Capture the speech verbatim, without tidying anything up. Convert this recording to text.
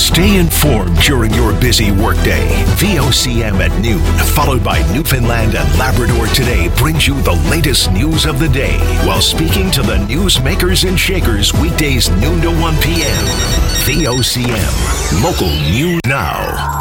Stay informed during your busy workday. V O C M at noon, followed by Newfoundland and Labrador Today, brings you the latest news of the day while speaking to the newsmakers and shakers weekdays noon to one p.m. V O C M, local news now.